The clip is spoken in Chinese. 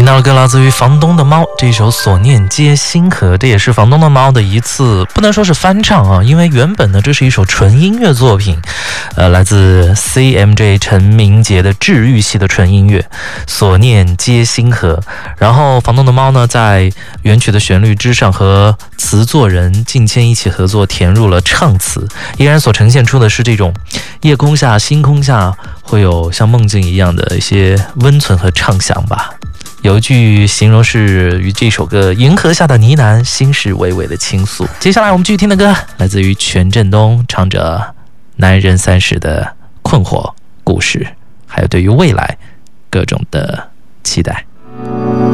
到的歌来自于房东的猫，这一首《所念皆星河》，这也是房东的猫的一次不能说是翻唱啊，因为原本呢这是一首纯音乐作品，来自 CMJ 陈明杰的治愈系的纯音乐《所念皆星河》。然后房东的猫呢在原曲的旋律之上和词作人靳谦一起合作填入了唱词，依然所呈现出的是这种夜空下星空下会有像梦境一样的一些温存和畅想吧。有一句形容是与这首歌银河下的呢喃，心事微微的倾诉。接下来我们继续听的歌来自于权振东，唱着男人30的困惑故事，还有对于未来各种的期待。